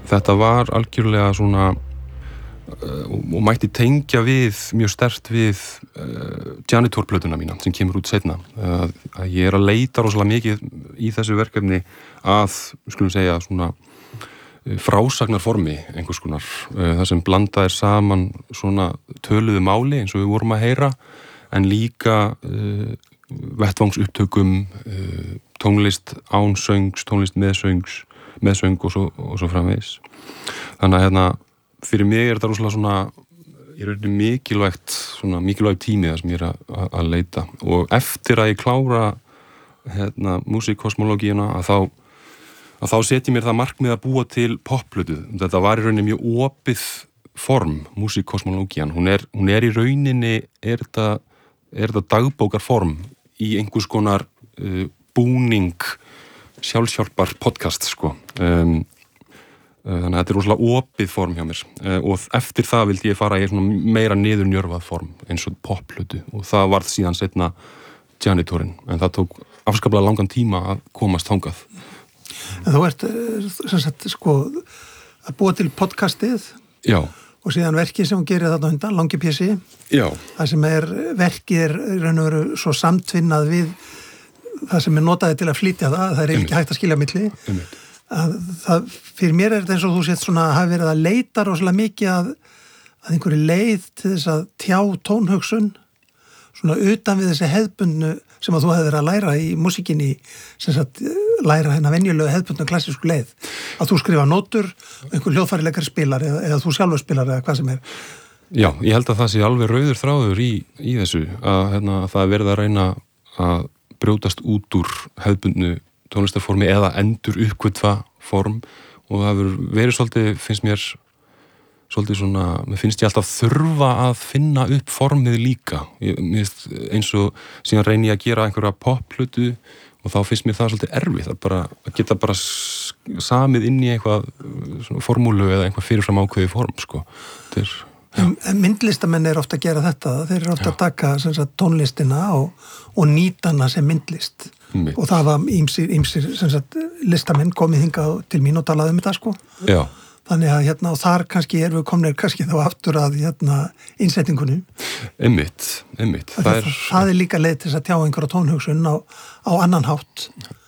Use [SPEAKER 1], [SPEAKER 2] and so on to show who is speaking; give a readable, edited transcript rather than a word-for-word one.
[SPEAKER 1] þetta var algjörlega svona og mætti tengja við mjög sterkt við Janitor-plötuna mína sem kemur út seinna að ég að leita rosalega mikið í þessu verkefni að, skulum segja, svona frásagnarformi einhvers konar, það sem blanda saman svona töluðu máli eins og við vorum að heyra en líka vettvangsupptökum, tónlist án söngs, tónlist með söng og svo framvegis. Þannig að fyrir mig þetta rosalega svona ég mikilvæg tími það sem ég að leita og eftir að ég klára músíkkosmológíuna að þá set ég mér það markmið að búa til popplötu. Þetta var í rauninni mjög opið form, músíkkosmológían. Hún er í rauninni er þetta dagbókarform í einhvers konar búning sjálfshjálpar podcast sko. Þannig að þetta rosalega opið form hjá mér og eftir það vildi ég fara í svona meira niðurnjörvað form eins og popplötu og það varð síðan seinna Janitorinn en það tók afskaplega langan tíma að komast þangað.
[SPEAKER 2] En þú ert sem sagt sko að búa til podcastið
[SPEAKER 1] Já.
[SPEAKER 2] Og síðan verkið sem hún gerir þarna undan, Langi pjessi. Já. Það sem verkið raun og veru svo samtvinnað við það sem notaði til að flytja það er ekki hægt að skilja á milli. Að það, fyrir mér þetta eins og þú sett svona hafi verið að leita rosalega mikið að einhverju leið til þess að tjá tónhugsun svona utan við þessi hefðbundnu sem að þú hefði verið að læra í músíkinni sem sagt læra hennar venjulegu hefðbundnu klassísku leið að þú skrifa nótur, einhver hljóðfærileikari spilar eða þú sjálfur spilar eða hvað sem er.
[SPEAKER 1] Já, ég held að það sé alveg rauður þráður í þessu að það verið að reyna að brjótast út úr hefðbundnu tónlistarformi eða endur uppkvitva form og það verið svolítið, finnst mér svolítið svona, mér finnst ég alltaf þurfa að finna upp formið líka eins og síðan reyni ég að gera einhverja popplötu og þá finnst mér það svolítið erfitt að geta bara samið inn í eitthvað svona formúlu eða eitthvað fyrirfram ákveði form sko.
[SPEAKER 2] En myndlistamenn ofta að gera þetta, þeir eru ofta að taka sagt, tónlistina og nýta hana sem myndlist og það var ýmsir listamenn komið hingað til mín og talaði þetta sko.
[SPEAKER 1] Já.
[SPEAKER 2] Þannig að og þar kannski erum við komnir kannski þá aftur að innsetningunum.
[SPEAKER 1] Einmitt.
[SPEAKER 2] Það er líka leið til að tjá einhverja tónhugsun á annan hátt.